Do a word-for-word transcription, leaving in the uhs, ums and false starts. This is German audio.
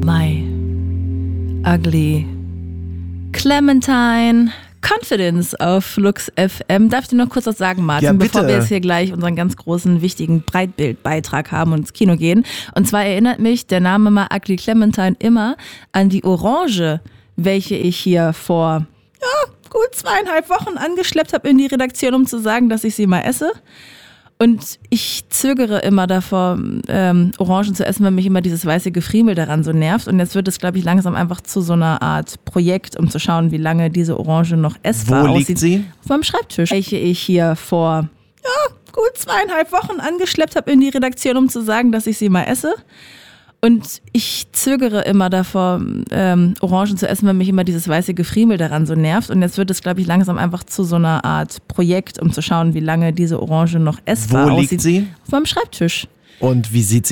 My Ugly Clementine Confidence auf Lux F M. Darf ich dir noch kurz was sagen, Martin, ja, bevor wir jetzt hier gleich unseren ganz großen, wichtigen Breitbildbeitrag haben und ins Kino gehen? Und zwar erinnert mich der Name My Ugly Clementine immer an die Orange, welche ich hier vor ja, gut zweieinhalb Wochen angeschleppt habe in die Redaktion, um zu sagen, dass ich sie mal esse. Und ich zögere immer davor, ähm, Orangen zu essen, weil mich immer dieses weiße Gefriemel daran so nervt. Und jetzt wird es, glaube ich, langsam einfach zu so einer Art Projekt, um zu schauen, wie lange diese Orange noch essbar Wo aussieht. liegt sie? Auf meinem Schreibtisch. Welche ich hier vor ja, gut zweieinhalb Wochen angeschleppt habe in die Redaktion, um zu sagen, dass ich sie mal esse. Und ich zögere immer davor, ähm, Orangen zu essen, weil mich immer dieses weiße Gefriemel daran so nervt. Und jetzt wird es, glaube ich, langsam einfach zu so einer Art Projekt, um zu schauen, wie lange diese Orange noch essbar Wo aussieht. liegt sie? Auf meinem Schreibtisch. Und wie sieht sie